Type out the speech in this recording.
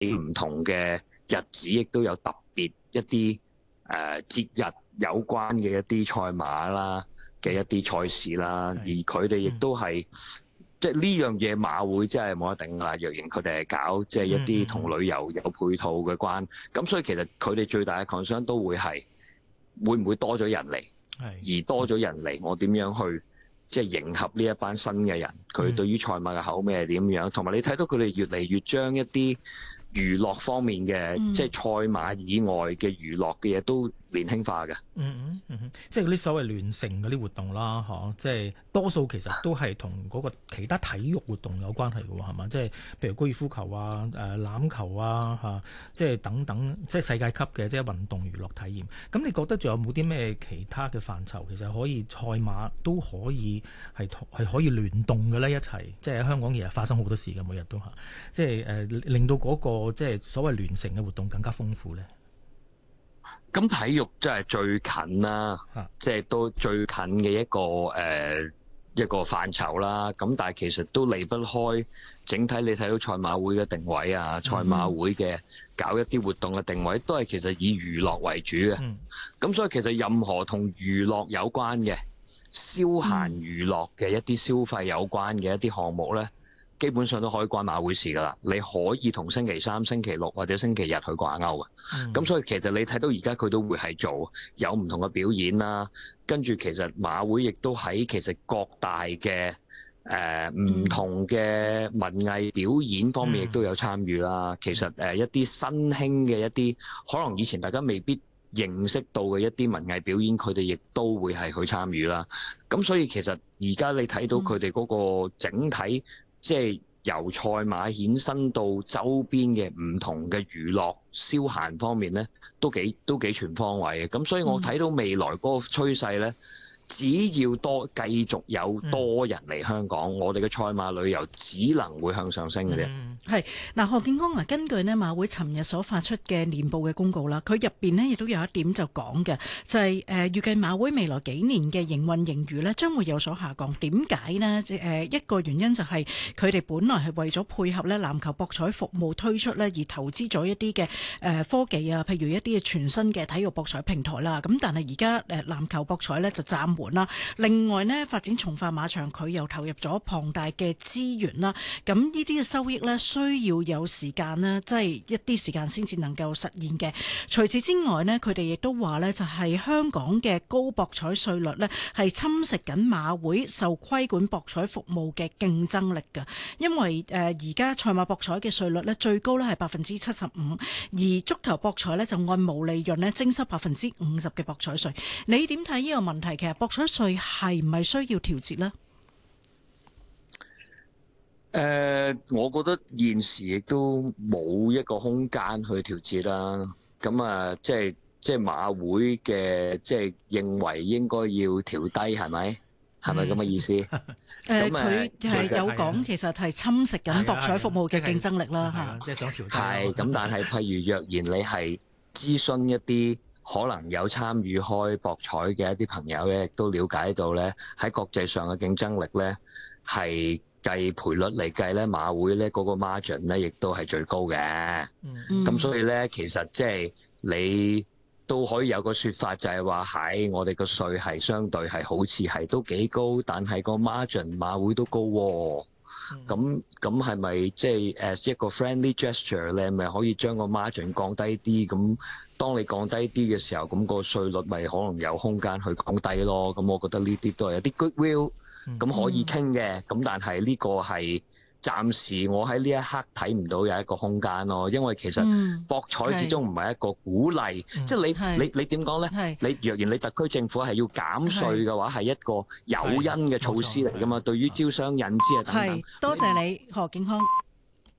唔同嘅日子，亦都有特別一啲節日有關嘅一啲賽馬啦嘅一啲賽事啦，而佢哋亦都係。即係呢樣嘢馬會真係冇得頂㗎啦！若然佢哋係搞即係一啲同旅遊有配套嘅關，咁所以其實佢哋最大嘅 concern 都會係會唔會多咗人嚟，而多咗人嚟，我點樣去即係迎合呢一班新嘅人？佢對於賽馬嘅口味係點樣？同埋你睇到佢哋越嚟越將一啲娛樂方面嘅，即係賽馬以外嘅娛樂嘅嘢都年輕化嘅。 即係嗰啲所謂聯乘嗰啲活動啦，即係多數其實都係同嗰個其他體育活動有關係嘅喎，係嘛？即係譬如高爾夫球啊、欖球啊，即係等等，即係世界級嘅即係運動娛樂體驗。咁你覺得仲有冇啲咩其他嘅範疇，其實可以賽馬都可以係可以聯動嘅咧？一齊即係喺香港其實發生好多事嘅，每日都即係令到嗰個即係所謂聯乘嘅活動更加豐富咧。 咁體育真係最近啦，即係都最近嘅一個範疇啦。咁但係其實都離不開整體，你睇到賽馬會嘅定位啊，賽馬會嘅搞一啲活動嘅定位，都係其實以娛樂為主嘅。咁所以其實任何同娛樂有關嘅、消閒娛樂嘅一啲消費有關嘅一啲項目呢，基本上都可以關馬會事㗎啦。你可以同星期三、星期六或者星期日去掛鈎嘅。咁所以其實你睇到而家佢都會係做有唔同嘅表演啦。跟住其實馬會亦都喺其實各大嘅唔同嘅文藝表演方面亦都有參與啦。其實一啲新興嘅一啲可能以前大家未必認識到嘅一啲文藝表演，佢哋亦都會係去參與啦。咁所以其實而家你睇到佢哋嗰個整體，即係由賽馬衍生到周邊嘅唔同嘅娛樂消閒方面咧，都幾全方位嘅。咁所以我睇到未來嗰個趨勢咧，只要繼續有多人嚟香港，我哋嘅賽馬旅遊只能會向上升嘅啫。 係嗱，何敬康根據呢馬會尋日所發出嘅年報嘅公告啦，佢入邊呢亦都有一點就講嘅，就係預計馬會未來幾年嘅營運盈餘呢將會有所下降。點解呢？一個原因就係佢哋本來係為咗配合呢籃球博彩服務推出呢而投資咗一啲嘅科技啊，譬如一啲嘅全新嘅體育博彩平台啦。咁但係而家籃球博彩呢就暫緩啦。另外呢，發展從化馬場佢又投入咗龐大嘅資源啦。咁呢啲嘅收益呢，需要有時間呢，即係一啲時間先至能夠實現嘅。除此之外呢，佢哋亦都話呢，就係香港嘅高博彩稅率呢，係侵蝕緊馬會受規管博彩服務嘅競爭力㗎。因為而家賽馬博彩嘅稅率呢，最高呢係75%，而足球博彩呢，就按毛利潤呢徵收50%嘅博彩稅。你點睇呢個問題？其實博彩稅係唔係需要調節呢？ 我覺得現時亦都冇一個空間去調節啦。咁啊，即係馬會嘅，即係認為應該要調低，係咪？係咪咁嘅意思？ 佢係有講，其實係侵蝕緊博彩服務嘅競爭力啦。 即係想調低。 係咁，但係譬如若然你係諮詢一啲可能有參與開博彩嘅一啲朋友咧，亦都了解到咧，喺國際上嘅競爭力咧係計賠率嚟計咧，馬會咧嗰個 margin 咧亦都係最高嘅。咁所以咧，其實即係你都可以有個說法，就係話喺我哋個稅係相對係好似係都幾高，但係個 margin 馬會都高喎。咁係咪即係一個 friendly gesture 咧？咪可以將個 margin 降低啲？咁當你降低啲嘅時候，咁個稅率咪可能有空間去降低咯。咁我覺得呢啲都係有啲 goodwill，咁可以傾嘅。咁但係呢個係暫時我喺呢一刻睇唔到有一個空間咯。因為其實博彩始終唔係一個鼓勵，即係你點講咧？你若然你特區政府係要減稅嘅話，係一個誘因嘅措施嚟㗎嘛。對於招商引資啊等等。 多謝你何敬康。